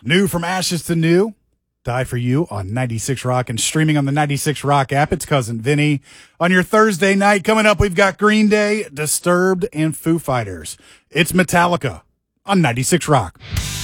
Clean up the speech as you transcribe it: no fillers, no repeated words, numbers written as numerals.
New from Ashes to New, Die For You on 96 Rock and streaming on the 96 Rock app. It's Cousin Vinny. On your Thursday night, coming up, we've got Green Day, Disturbed, and Foo Fighters. It's Metallica on 96 Rock.